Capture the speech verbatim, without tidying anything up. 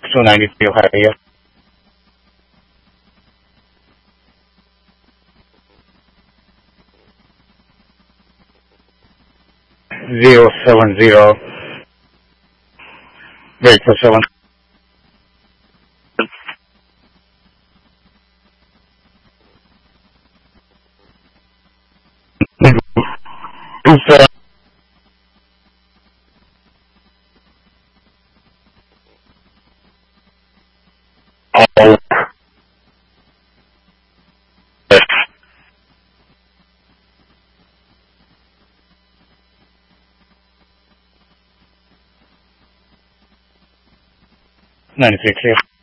two ninety-three Ohio. Zero seven zero. Vehicle seven. Two seven. Oh. ninety-three clear.